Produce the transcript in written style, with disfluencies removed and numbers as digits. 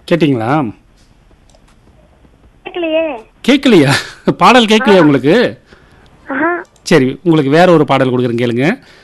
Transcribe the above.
கேட்டிங்களா? கேட்கலையே. கேட்கலையா? பாடல் கேட்கலையா உங்களுக்கு? ஆஹா. சரி, உங்களுக்கு வேற ஒரு பாடல் கொடுக்குறேன் கேளுங்க.